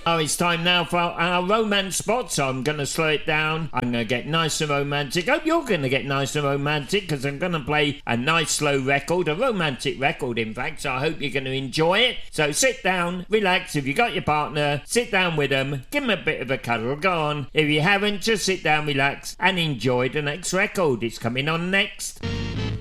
Oh, it's time now for our romance spot, so I'm going to slow it down. I'm going to get nice and romantic. Hope you're going to get nice and romantic, because I'm going to play a nice slow record, a romantic record, in fact, so I hope you're going to enjoy it. So sit down, relax. If you got your partner, sit down with them, give them a bit of a cuddle, go on. If you haven't, just sit down, relax, and enjoy the next record. It's coming on next.